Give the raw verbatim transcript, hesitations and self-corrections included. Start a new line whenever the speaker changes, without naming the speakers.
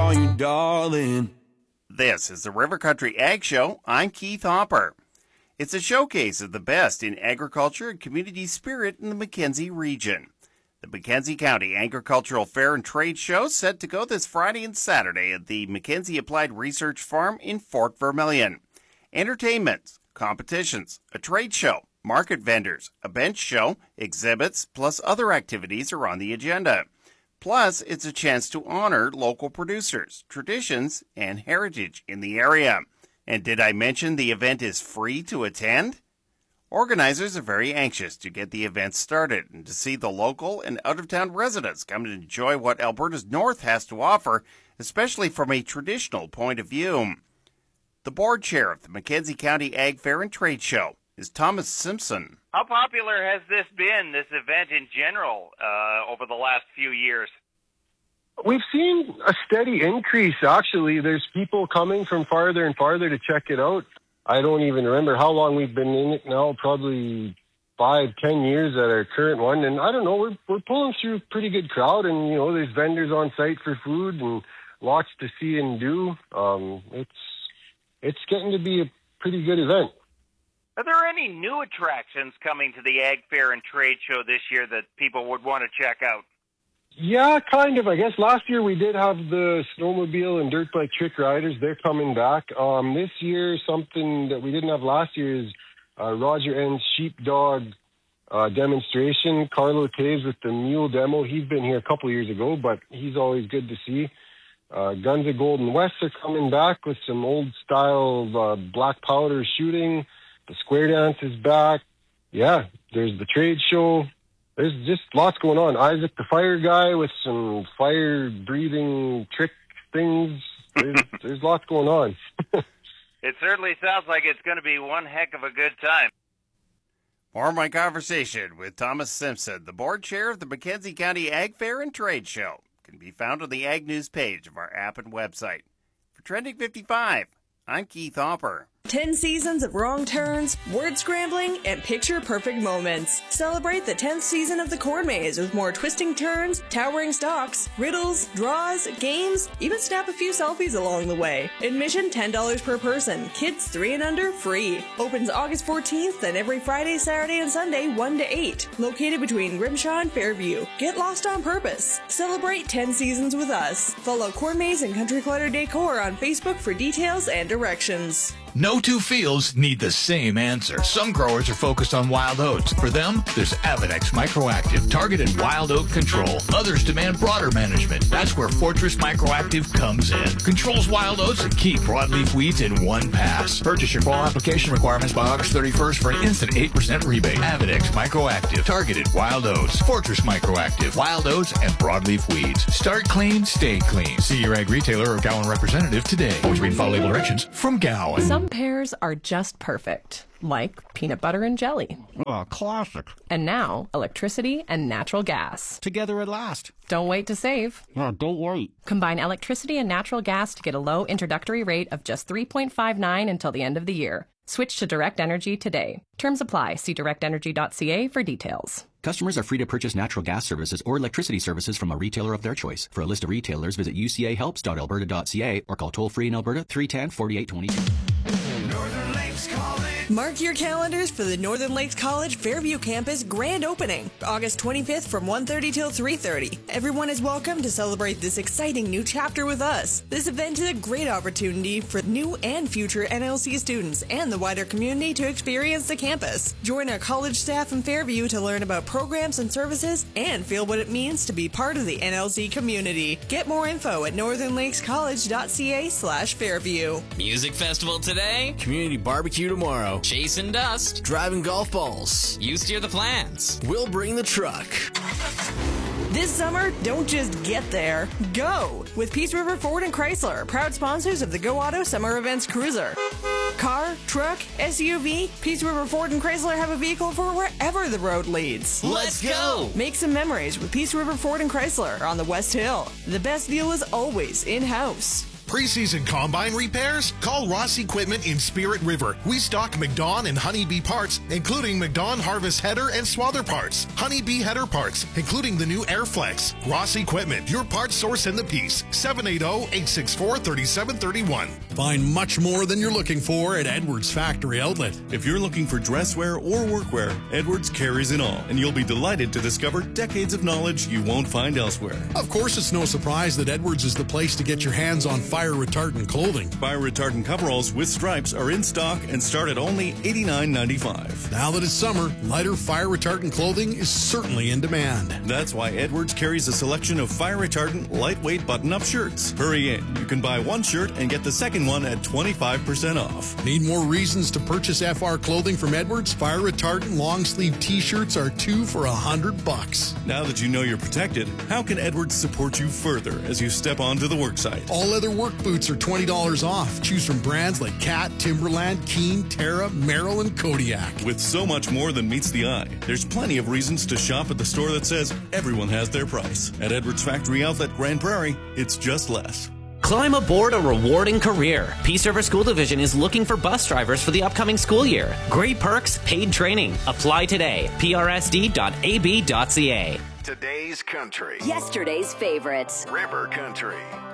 call you darling.
This is the River Country Ag Show. I'm Keith Hopper. It's a showcase of the best in agriculture and community spirit in the Mackenzie region. The Mackenzie County Agricultural Fair and Trade Show is set to go this Friday and Saturday at the Mackenzie Applied Research Farm in Fort Vermilion. Entertainments, competitions, a trade show, market vendors, a bench show, exhibits, plus other activities are on the agenda. Plus, it's a chance to honor local producers, traditions, and heritage in the area. And did I mention the event is free to attend? Organizers are very anxious to get the event started and to see the local and out-of-town residents come to enjoy what Alberta's North has to offer, especially from a traditional point of view. The board chair of the Mackenzie County Ag Fair and Trade Show is Thomas Simpson.
How popular has this been, this event in general, uh, over the last few years?
We've seen a steady increase, actually. There's people coming from farther and farther to check it out. I don't even remember how long we've been in it now, probably five, ten years at our current one. And I don't know, we're we're pulling through a pretty good crowd. And, you know, there's vendors on site for food and lots to see and do. Um, it's it's getting to be a pretty good event.
Are there any new attractions coming to the Ag Fair and Trade Show this year that people would want to check out?
Yeah, kind of. I guess last year we did have the snowmobile and dirt bike trick riders. They're coming back. Um, this year, something that we didn't have last year is uh, Roger N's sheepdog uh, demonstration. Carlo Taves with the mule demo. He's been here a couple of years ago, but he's always good to see. Uh, Guns of Golden West are coming back with some old-style uh, black powder shooting. The square dance is back. Yeah, there's the trade show. There's just lots going on. Isaac the fire guy with some fire-breathing trick things. There's, there's lots going on.
It certainly sounds like it's going to be one heck of a good time.
More of my conversation with Thomas Simpson, the board chair of the Mackenzie County Ag Fair and Trade Show, can be found on the Ag News page of our app and website. For Trending fifty-five, I'm Keith Hopper.
ten seasons of wrong turns, word scrambling, and picture-perfect moments. Celebrate the tenth season of The Corn Maze with more twisting turns, towering stalks, riddles, draws, games, even snap a few selfies along the way. Admission ten dollars per person. Kids three and under free. Opens August fourteenth and every Friday, Saturday, and Sunday one to eight. Located between Grimshaw and Fairview. Get lost on purpose. Celebrate ten seasons with us. Follow Corn Maze and Country Clutter Decor on Facebook for details and directions.
No two fields need the same answer. Some growers are focused on wild oats. For them, there's Avenex Microactive, targeted wild oat control. Others demand broader management. That's where Fortress Microactive comes in. Controls wild oats and keep broadleaf weeds in one pass. Purchase your fall application requirements by August thirty-first for an instant eight percent rebate. Avenex Microactive, targeted wild oats. Fortress Microactive, wild oats and broadleaf weeds. Start clean, stay clean. See your ag retailer or Gowan representative today. Always read and follow label directions from Gowan.
Some pairs are just perfect, like peanut butter and jelly.
Oh, classic.
And now, electricity and natural gas.
Together at last.
Don't wait to save.
Oh, don't wait.
Combine electricity and natural gas to get a low introductory rate of just three point five nine until the end of the year. Switch to Direct Energy today. Terms apply. See direct energy dot c a for details.
Customers are free to purchase natural gas services or electricity services from a retailer of their choice. For a list of retailers, visit u c a helps dot alberta dot c a or call toll-free in Alberta three one zero, four eight two two.
Northern Lakes College. Mark your calendars for the Northern Lakes College Fairview Campus grand opening, August twenty-fifth from one thirty till three thirty. Everyone is welcome to celebrate this exciting new chapter with us. This event is a great opportunity for new and future N L C students and the wider community to experience the campus. Join our college staff in Fairview to learn about programs and services and feel what it means to be part of the N L C community. Get more info at northern lakes college dot c a slash Fairview.
Music festival today.
Community barbecue tomorrow.
Chasing dust.
Driving golf balls.
You steer the plans.
We'll bring the truck.
This summer, don't just get there. Go! With Peace River Ford and Chrysler, proud sponsors of the Go Auto Summer Events Cruiser. Car, truck, S U V, Peace River Ford and Chrysler have a vehicle for wherever the road leads.
Let's go!
Make some memories with Peace River Ford and Chrysler on the West Hill. The best deal is always in-house.
Preseason combine repairs? Call Ross Equipment in Spirit River. We stock McDon and Honeybee parts, including McDon Harvest header and swather parts, Honeybee header parts, including the new Airflex. Ross Equipment, your parts source in the piece. seven eight zero, eight six four, three seven three one.
Find much more than you're looking for at Edwards Factory Outlet.
If you're looking for dress wear or workwear, Edwards carries it all, and you'll be delighted to discover decades of knowledge you won't find elsewhere.
Of course, it's no surprise that Edwards is the place to get your hands on fire-retardant clothing.
Fire-retardant coveralls with stripes are in stock and start at only eighty-nine ninety-five.
Now that it's summer, lighter fire-retardant clothing is certainly in demand.
That's why Edwards carries a selection of fire-retardant, lightweight button-up shirts. Hurry in. You can buy one shirt and get the second one at twenty-five percent off.
Need more reasons to purchase F R clothing from Edwards? Fire-retardant long-sleeve T-shirts are two for a hundred bucks.
Now that you know you're protected, how can Edwards support you further as you step onto the worksite?
All leather work boots are twenty dollars off. Choose from brands like Cat, Timberland, Keen, Terra, Merrill, and Kodiak.
With so much more than meets the eye, there's plenty of reasons to shop at the store that says everyone has their price. At Edwards Factory Outlet Grand Prairie, it's just less.
Climb aboard a rewarding career. Peace River School Division is looking for bus drivers for the upcoming school year. Great perks, paid training. Apply today. P R S D dot A B dot C A.
Today's country.
Yesterday's favorites.
River Country.